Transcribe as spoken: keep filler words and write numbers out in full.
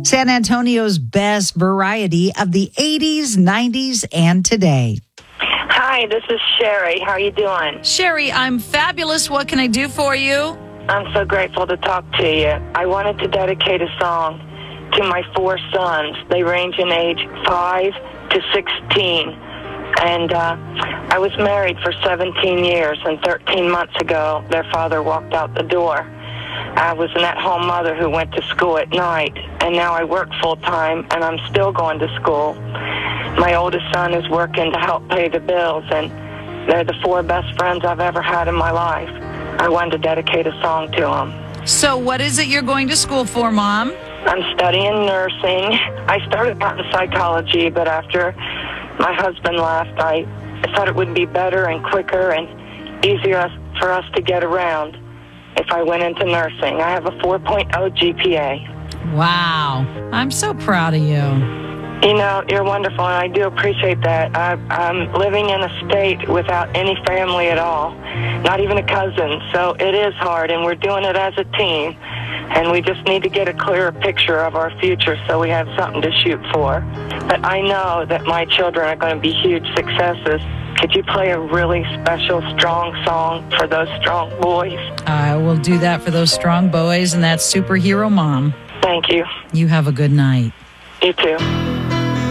San Antonio's best variety of the eighties, nineties, and today. Hi, this is Sherry. How are you doing? Sherry, I'm fabulous. What can I do for you? I'm so grateful to talk to you. I wanted to dedicate a song to my four sons. They range in age five to sixteen. And uh, I was married for seventeen years, and thirteen months ago, their father walked out the door. I was an at-home mother who went to school at night, and now I work full-time, and I'm still going to school. My oldest son is working to help pay the bills, and they're the four best friends I've ever had in my life. I wanted to dedicate a song to them. So what is it you're going to school for, Mom? I'm studying nursing. I started out in psychology, but after my husband left, I thought it would be better and quicker and easier for us to get around if I went into nursing. I have a four point oh G P A. Wow. I'm so proud of you. You know, you're wonderful, and I do appreciate that. I, I'm living in a state without any family at all, not even a cousin, so it is hard, and we're doing it as a team, and we just need to get a clearer picture of our future so we have something to shoot for. But I know that my children are going to be huge successes. Could you play a really special, strong song for those strong boys? I will do that for those strong boys, and that's Superhero Mom. Thank you. You have a good night. You too.